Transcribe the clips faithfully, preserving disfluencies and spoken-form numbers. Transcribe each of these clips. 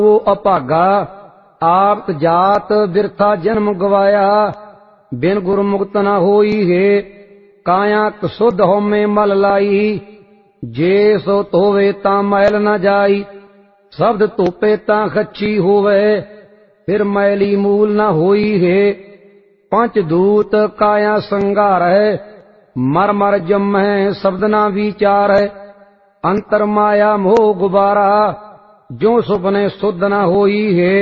वो अभागा आप जात बिरथा जन्म गवाया। बिन गुरमुक्त न होई है काया कसुध होमे मल लाई। जे सो धोवे ता मैल न जाई शब्द धोपे ता खच्छी होवे। फिर मैली मूल न होई है पंच दूत काया संगार है। मर मर जम है शब्द ना विचार है। अंतर माया मोह गुबारा जो सुपने शुद्ध न होई है।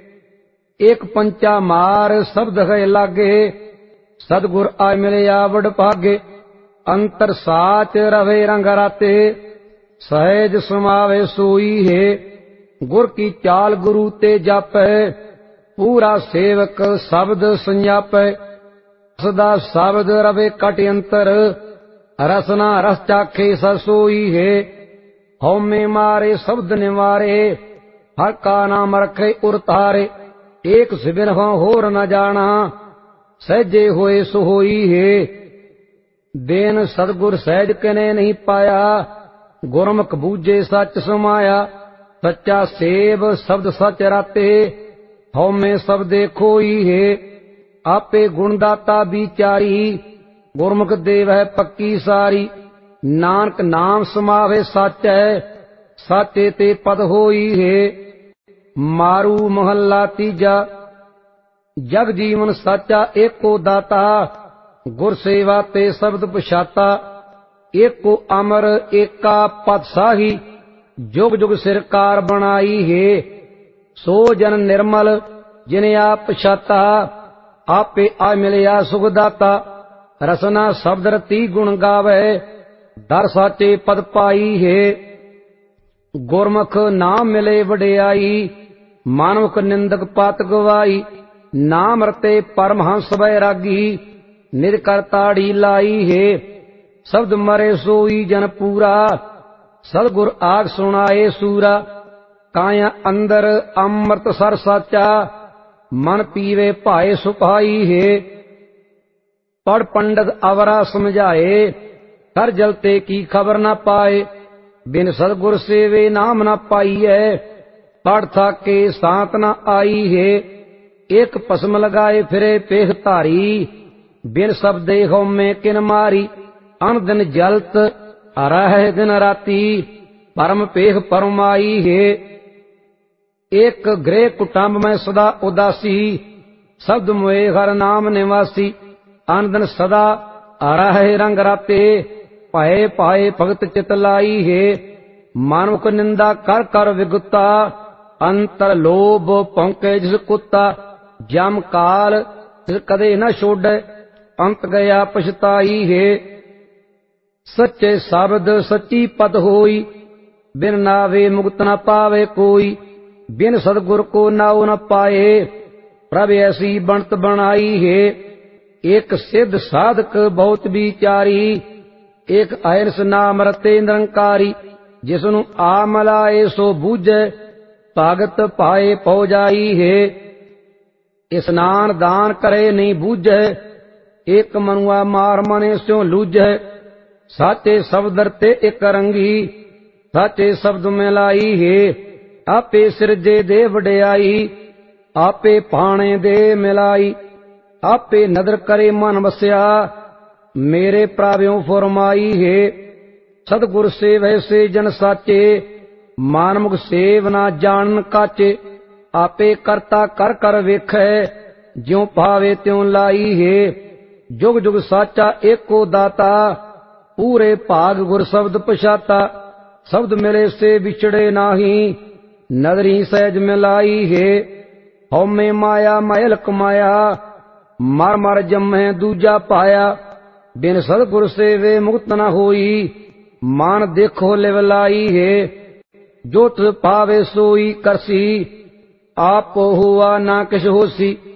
एक पंचा मार शब्द है लागे सदगुर आ मिले आवड़ भागे। अंतर साच रवे रंग राते सहज समावे सोई है। गुर की चाल गुरु ते जापै पूरा सेवक शब्द संजापै। सदा शब्द रवे कट अंतर रसना रस चाखे ससोई है। हौमे मारे शब्द निवारे हर का नाम रखे उरतारे। एक सिबिर होर न जाना सहजे होए सुहोई है। देन सतगुर सहज कने नहीं पाया गुरमुख बूझे सच समाया। सच्चा सेव शब्द सच राते हौमे शब्दे खोई है। आपे गुणदाता विचारी गुरमुख देव है पक्की सारी। नानक नाम समावे सच है साचे ते पद होई है। मारू महला तीजा जग जीवन साचा एको दाता। गुर सेवा ते शब्द पछाता एको अमर एका पद साही। जुग जुग सिरकार बनाई है सो जन निर्मल जिने आप पछाता। आपे आ मिलिया सुखदाता रसना शब्द रति गुण गावे। दर साचे पद पाई है गुरमुख नाम मिले वडियाई। मानवक निंदक पात गवाई नाम रते परमहंस बैरागी। निज कर ताड़ी लाई है शब्द मरे सोई जन पूरा। सदगुर आग सुनाए सूरा काया अंदर अमृत सर साचा। मन पीवे भाए सुपाई है पढ़ पंडित अवरा समझाए। कर जलते की खबर न पाए बिन सदगुर सेवे नाम न पाई है। पढ़ था के सांत न आई है एक पसम लगाए फिरे पेख धारी। बिन शब्दे होमे किन मारी अन दिन जलत रह दिन राती। परम पेख परमाई है एक गृह कुटुंब में सदा उदासी। शब्द मोए हर नाम निवासी अन दिन सदा रह रंग राते। पाए पाए भगत चित लाई है मानवक निंदा कर कर विगुता। अंतर लोभ पौंके जिस कुत्ता जम काल जिस कदे न छोड़े। अंत गया पछताई है सच्चे शब्द सच्ची पद होई। बिन नावे मुक्त न पावे कोई बिन सदगुर को नाव न पाए। प्रभ ऐसी बनत बनाई है एक सिद्ध साधक बहुत विचारी। एक अहिर्स नाम रते निरंकारी जिसनु आ मलाए सो बूझे। भगत पाए पौ जाई है स्नान दान करे नहीं बूझे। एक मनुआ मार मने स्यों लूझे। साचे शब्द रते एक रंगी साचे शब्द में लाई है। आपे सिरजे दे वडियाई आपे पाणे दे मिलाई। आपे नदर करे मन बसया मेरे प्राव्यों फरमाई है। सतगुर से वैसे जन साचे मानमुख सेव ना जान काचे। आपे करता कर कर वेखै ज्यों भावे त्यों लाई है। जुग जुग साचा एको दाता पूरे भाग गुर शब्द पछाता। शब्द मिले से बिछड़े नाही नदरी सहज मिलाई है। हौमे माया मैल कमाया मर मर जमै दूजा पाया। बिन सतगुर से वे मुक्त न होई मान देखो लिवलाई है। जो तुझ पावे सोई करसी आप हुआ ना किश होसी।